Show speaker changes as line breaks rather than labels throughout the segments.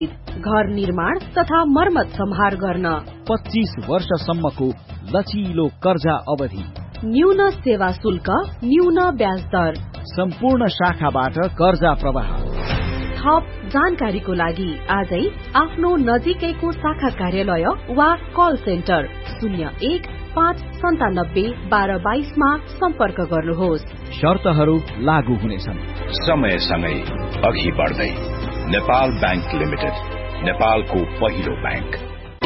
घर निर्माण तथा मर्मत सम्हार गर्न
25 वर्षसम्मको लचिलो कर्जा अवधि,
न्यून सेवा शुल्क, न्यून ब्याज दर,
सम्पूर्ण शाखाबाट कर्जा प्रवाह।
थप जानकारीको लागि आजै आफ्नो नजिकैको शाखा कार्यालय वा कल सेन्टर 01-597-1222 मा सम्पर्क गर्नुहोस्।
शर्तहरू लागू हुनेछन्।
समयसँगै अघि बढ्दै नेपाल बैंक लिमिटेड, नेपालको पहिलो बैंक।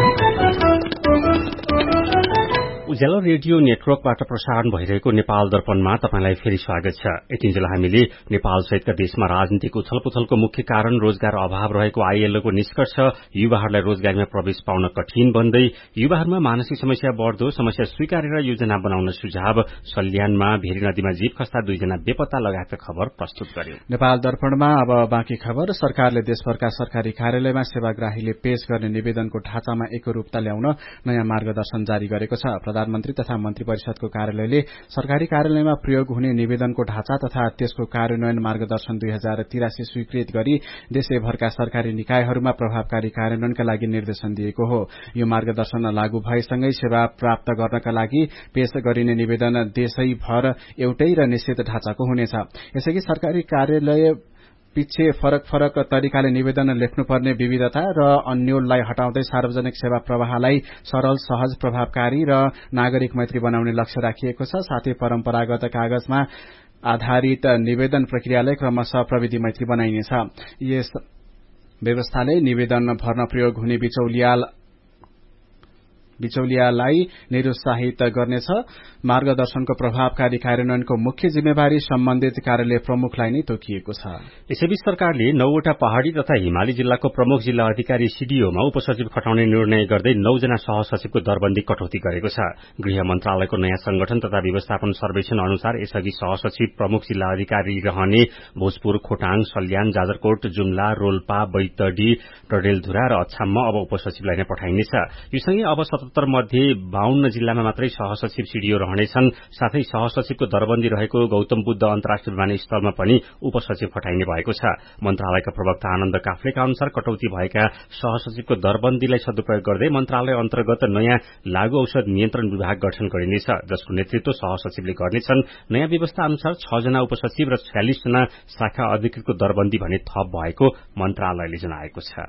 उज्यालो रेडियो नेटवर्कबाट प्रसारण भइरहेको नेपाल दर्पणमा तपाईंलाई फेरि स्वागत छ। यतिन्जेल हामीले नेपाल सहितका देशमा राजनीतिक उछलपुछलको मुख्य कारण रोजगार अभाव रहेको आईएलओको निष्कर्ष, युवाहरूलाई रोजगारीमा प्रवेश पाउन कठिन बन्दै, युवाहरूमा मानसिक समस्या बढ्दो, समस्या स्वीकारेर योजना बनाउन सुझाव, सल्यानमा भेरी नदीमा जीव खस्ता 2 जना बेपत्ता लगायतका खबर प्रस्तुत गर्यो।
नेपाल दर्पणमा अब बाँकी खबर। सरकारले देशभरका सरकारी कार्यालयमा सेवाग्राहीले पेश गर्ने निवेदनको ढाँचामा एकरूपता ल्याउन नयाँ मार्गदर्शन जारी गरेको छ। प्रधानमन्त्री तथा मन्त्री परिषदको कार्यालयले सरकारी कार्यालयमा प्रयोग हुने निवेदनको ढाँचा तथा त्यसको कार्यान्वयन मार्गदर्शन 2083 स्वीकृत गरी देशैभरका सरकारी निकायहरूमा प्रभावकारी कार्यान्वयनका लागि निर्देशन दिएको हो। यो मार्गदर्शन लागू भएसँगै सेवा प्राप्त गर्नका लागि पेश गरिने निवेदन देशैभर एउटै र निश्चित ढाँचाको हुनेछ। यसैगरी सरकारी कार्यालय पिच्छे फरक फरक तरिकाले निवेदन लेख्नुपर्ने विविधता र अन्योललाई हटाउँदै सार्वजनिक सेवा प्रवाहलाई सरल, सहज, प्रभावकारी र नागरिक मैत्री बनाउने लक्ष्य राखिएको छ। साथै परम्परागत कागजमा आधारित निवेदन प्रक्रियालाई क्रमशः प्रविधि मैत्री बनाइनेछ। यस व्यवस्थाले निवेदन भर्न प्रयोग हुने बिचौलियालाई निरुत्साहित गर्नेछ। मार्गदर्शनको प्रभावकारी कार्यान्वयनको मुख्य जिम्मेवारी सम्बन्धित कार्यालय प्रमुखलाई नै तोकिएको छ।
यसैबीच सरकारले 9वटा पहाड़ी तथा हिमाली जिल्लाको प्रमुख जिल्ला अधिकारी सीडीओमा उपसचिव खटाउने निर्णय गर्दै 9 जना सहसचिवको दरबन्दी कटौती गरेको छ। गृह मन्त्रालयको नयाँ संगठन तथा व्यवस्थापन सर्वेक्षण अनुसार यसअघि सहसचिव प्रमुख जिल्ला अधिकारी रहने भोजपुर, खोटाङ, सल्यान, जाजरकोट, जुम्ला, रोल्पा, बैतडी, डडेलधुरा र अछाममा अब उपसचिवलाई नै पठाइनेछ। यो सँगै अब 77 मध्ये 52 जिल्लामा मात्रै सहसचिव सीडीओ रहनेछन्। साथै सहसचिवको दरबन्दी रहेको गौतम बुद्ध अन्तर्राष्ट्रिय विमानस्थलमा पनि उपसचिव खटाइने भएको छ। मन्त्रालयका प्रवक्ता आनन्द काफ्लेका अनुसार कटौती भएका सहसचिवको दरबन्दीलाई सदुपयोग गर्दै मन्त्रालय अन्तर्गत नयाँ लागू औषध नियन्त्रण विभाग गठन गरिनेछ, जसको नेतृत्व सहसचिवले गर्नेछन्। नयाँ व्यवस्था अनुसार 6 जना उपसचिव र 46 जना शाखा अधिकृतको दरबन्दी भने थप भएको मन्त्रालयले जनाएको छ।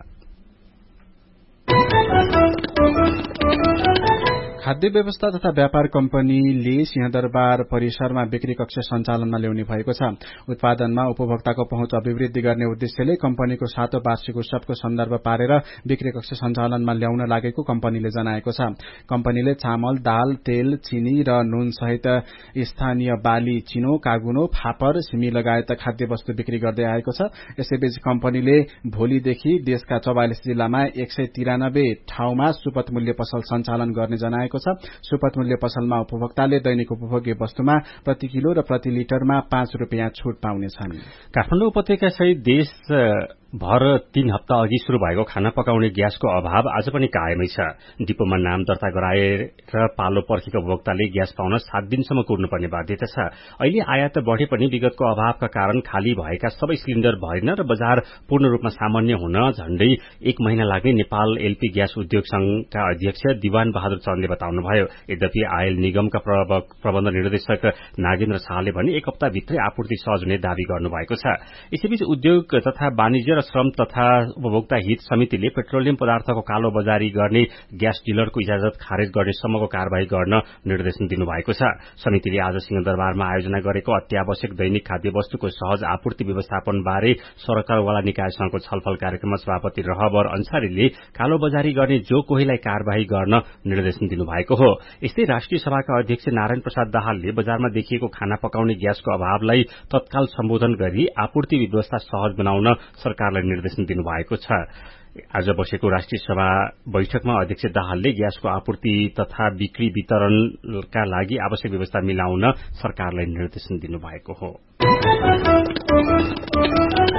खाद्य व्यवस्था तथा व्यापार कम्पनीले सिंहदरबार परिसरमा बिक्री कक्ष सञ्चालनमा ल्याउने भएको छ। उत्पादनमा उपभोक्ताको पहुँच अभिवृद्धि गर्ने उद्देश्यले कम्पनीको 7औं वार्षिक उत्सवको सन्दर्भ पारेर बिक्री कक्ष सञ्चालनमा ल्याउन लागेको कम्पनीले जनाएको छ। कम्पनीले चामल, दाल, तेल, चिनी र नुन सहित स्थानीय बाली, चिनो, कागुनो, फापर, सिमी लगायत खाद्य वस्तु बिक्री गर्दै आएको छ। यसैबीच कम्पनीले भोलिदेखि देशका 44 जिल्लामा 193 ठाउँमा सुपथ मूल्य पसल सञ्चालन गर्ने जनाएको छ। सुपथ मूल्य पसलमा उपभोक्ताले दैनिक उपभोग्य वस्तुमा प्रति किलो र प्रति लिटरमा 5 रुपियाँ छूट पाउनेछन्।
काठमाडौँ उपत्यका सहित देश भर 3 हप्ता अघि शुरू भएको खाना पकाउने ग्यासको अभाव आज पनि कायमै छ। डिपोमा नाम दर्ता गराएर पालो पर्खेको उपभोक्ताले ग्यास पाउन 7 दिनसम्म कुर्नुपर्ने बाध्यता छ। अहिले आयात बढे पनि विगतको अभावका कारण खाली भएका सबै सिलिण्डर भरिन र बजार पूर्ण रूपमा सामान्य हुन झण्डै 1 महिना लाग्ने नेपाल एलपी ग्यास उद्योग संघका अध्यक्ष दिवान बहादुर चन्दले बताउनुभयो। यद्यपि आयल निगमका प्रबन्ध निर्देशक नागेन्द्र शाहले भने 1 हप्ताभित्रै आपूर्ति सहज हुने दावी गर्नुभएको छ। यसैबीच उद्योग तथा वाणिज्य र श्रम तथा उपभोक्ता हित समितिले पेट्रोलियम पदार्थको कालो बजारी गर्ने ग्यास डिलरको इजाजत खारेज गर्नेसम्मको कार्यवाही गर्न निर्देशन दिनुभएको छ। समितिले आज सिंहदरबारमा आयोजना गरेको अत्यावश्यक दैनिक खाद्य वस्तुको सहज आपूर्ति व्यवस्थापन बारे सरकारवाला निकायसँगको छलफल कार्यक्रममा सभापति रहबर अन्सारीले कालो बजारी गर्ने जो कोहीलाई कार्यवाही गर्न निर्देशन दिनुभएको हो। यस्तै राष्ट्रिय सभाका अध्यक्ष नारायण प्रसाद दाहालले बजारमा देखिएको खाना पकाउने ग्यासको अभावलाई तत्काल सम्बोधन गरी आपूर्ति व्यवस्था सहज बनाउन सरकारलाई निर्देशन दिनुभएको छ। आज बसेको राष्ट्रिय सभा बैठकमा अध्यक्ष दाहालले ग्यासको आपूर्ति तथा बिक्री वितरणका लागि आवश्यक व्यवस्था मिलाउन सरकारलाई निर्देशन दिनुभएको हो।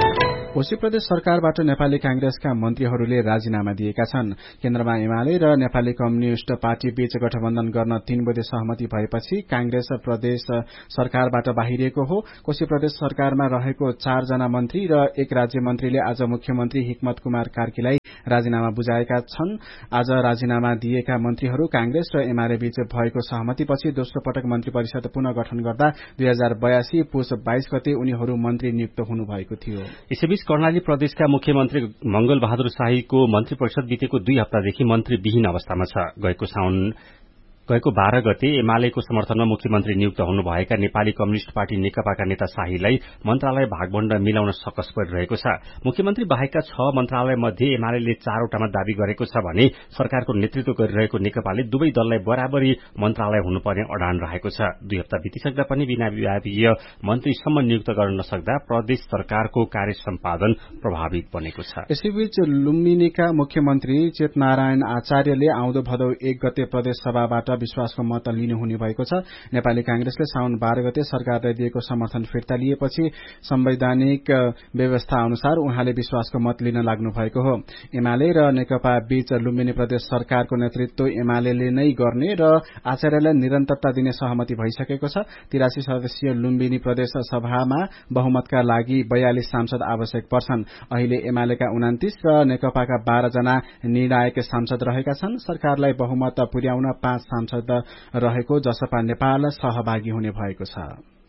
कोशी प्रदेश सरकारबाट नेपाली कांग्रेसका मन्त्रीहरूले राजीनामा दिएका छन्। केन्द्रमा एमाले र नेपाली कम्युनिष्ट पार्टी बीच गठबन्धन गर्न 3 बुँदे सहमति भएपछि कांग्रेस प्रदेश सरकारबाट बाहिरिएको हो। कोशी प्रदेश सरकारमा रहेको 4 जना मन्त्री र 1 राज्य मन्त्रीले आज मुख्यमन्त्री हिक्मत कुमार कार्कीलाई राजीनामा बुझाएका छन्। आज राजीनामा दिएका मन्त्रीहरू कांग्रेस र एमाले बीच भएको सहमतिपछि दोस्रो पटक मन्त्री परिषद पुनः गठन गर्दा 2082 पुस 22 गते उनीहरू मन्त्री नियुक्त हुनुभएको थियो।
यसैबीच कर्णाली प्रदेशका मुख्यमन्त्री मंगल बहादुर शाहीको मन्त्री परिषद बितेको 2 हप्तादेखि मन्त्रीविहीन अवस्थामा छ। गएको 12 गते एमालेको समर्थनमा मुख्यमन्त्री नियुक्त हुनुभएका नेपाली कम्युनिष्ट पार्टी नेकपाका नेता शाहीलाई मन्त्रालय भागवण्ड मिलाउन सकस परिरहेको छ। मुख्यमन्त्री बाहेकका 6 मन्त्रालय मध्ये एमाले 4 वटामा दावी गरेको छ भने सरकारको नेतृत्व गरिरहेको नेकपाले दुवै दललाई बराबरी मन्त्रालय हुनुपर्ने अडान रहेको छ। 2 हप्ता बितिसक्दा पनि बिना विभागीय मन्त्रीसम्म नियुक्त गर्न नसक्दा प्रदेश सरकारको कार्य सम्पादन प्रभावित बनेको छ।
यसैबीच लुम्बिनीका मुख्यमन्त्री चेतनारायण आचार्यले आउँदो भदौ 1 गते प्रदेश सभाबाट विश्वासको मत लिनुहुने भएको छ। नेपाली कांग्रेसले साउन 12 गते सरकारले दिएको समर्थन फिर्ता लिएपछि संवैधानिक व्यवस्था अनुसार उहाँले विश्वासको मत लिन लाग्नु भएको हो। एमाले र नेकपा बीच लुम्बिनी प्रदेश सरकारको नेतृत्व एमाले नै गर्ने र आचार्यलाई निरन्तरता दिने सहमति भइसकेको छ। 83 सदस्यीय लुम्बिनी प्रदेश सभामा बहुमतका लागि 42 सांसद आवश्यक पर्छन्। अहिले एमालेका 29 र नेकपाका 12 जना निर्णायक सांसद रहेका छन्। सरकारलाई बहुमत पुर्याउन 5 सांसद रहेको जसपा नेपाल सहभागी हुने भएको छ।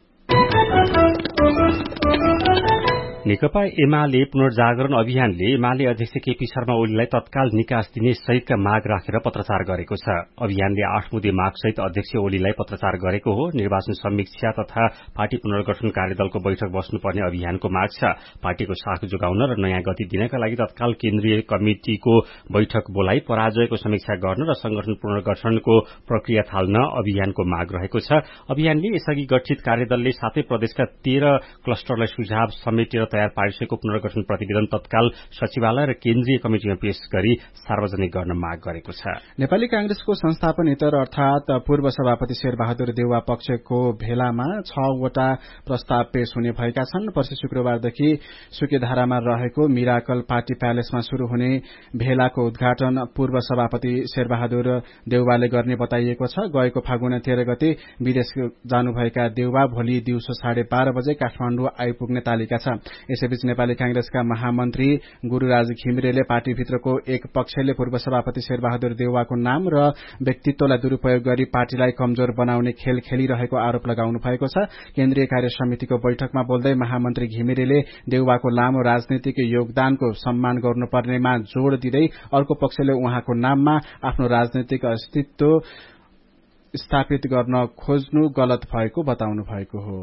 नेकपा एमाले पुनर्जागरण अभियानले एमाले अध्यक्ष केपी शर्मा ओलीलाई तत्काल निकास दिने सहितका माग राखेर पत्रचार गरेको छ। अभियानले 8 बुँदे माग सहित अध्यक्ष ओलीलाई पत्रचार गरेको हो। निर्वाचन समीक्षा तथा पार्टी पुनर्गठन कार्यदलको बैठक बस्नुपर्ने अभियानको माग छ। पार्टीको साख जोगाउन र नयाँ गति दिनका लागि तत्काल केन्द्रीय कमिटिको बैठक बोलाई पराजयको समीक्षा गर्न र संगठन पुनर्गठनको प्रक्रिया थाल्न अभियानको माग रहेको छ। अभियानले यसअघि गठित कार्यदलले 7 प्रदेशका 13 क्लस्टरलाई सुझाव समेटेर तयार पारिसकेको पुनर्गठन प्रतिवेदन तत्काल सचिवालय र केन्द्रीय कमिटिमा पेश गरी सार्वजनिक गर्न माग गरेको छ।
नेपाली कांग्रेसको संस्थापनेतर अर्थात पूर्व सभापति शेरबहादुर देउवा पक्षको भेलामा 6 वटा प्रस्ताव पेश हुने भएका छन्। पर्सि शुक्रबारदेखि सुकेधारामा रहेको मिराकल पार्टी प्यालेसमा शुरू हुने भेलाको उद्घाटन पूर्व सभापति शेरबहादुर देउवाले गर्ने बताइएको छ। गएको फागुन 13 गते विदेश जानुभएका देउवा भोलि दिउँसो 12:30 बजे काठमाडौँ आइपुग्ने तालिका छ। यसैबीच नेपाली कांग्रेसका महामन्त्री गुरूराज घिमिरेले पार्टीभित्रको एक पक्षले पूर्व सभापति शेरबहादुर देउवाको नाम र व्यक्तित्वलाई दुरूपयोग गरी पार्टीलाई कमजोर बनाउने खेल खेलिरहेको आरोप लगाउनु भएको छ। केन्द्रीय कार्य समितिको बैठकमा बोल्दै महामन्त्री घिमिरेले देउवाको लामो राजनीतिक योगदानको सम्मान गर्नुपर्नेमा जोड़ दिँदै अर्को पक्षले उहाँको नाममा आफ्नो राजनीतिक अस्तित्व स्थापित गर्न खोज्नु गलत भएको बताउनु भएको हो।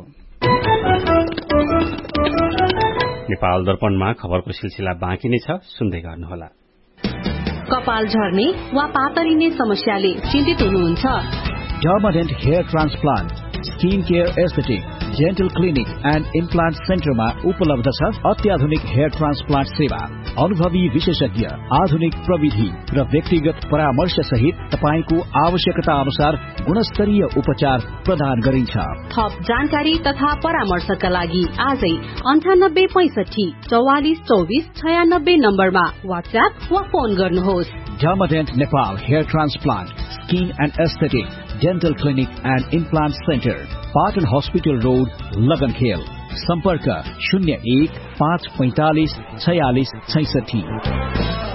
नेपाल दर्पणमा खबरको सिलसिला बाँकी नै छ, सुन्दै गर्नुहोला।
कपाल झर्ने वा पातरिने समस्याले चिन्तित हुनुहुन्छ?
डर्माडेन्ट hair transplant, skin care aesthetic, dental clinic and implant सेन्टरमा उपलब्ध छ अत्याधुनिक हेयर ट्रान्सप्लान्ट सेवा। अनुभवी विशेषज्ञ, आधुनिक प्रविधि र व्यक्तिगत परामर्श सहित तपाईको आवश्यकता अनुसार गुणस्तरीय उपचार प्रदान गरिन्छ।
थप जानकारी तथा परामर्शका लागि आजै 9865 44 24 96 नम्बरमा व्हाट्सएप वा फोन गर्नुहोस्।
डर्माडेन्ट Nepal hair transplant, skin and aesthetic, dental clinic and implant centre, Patan hospital road, लगनखेल। सम्पर्क 01 545 46 66।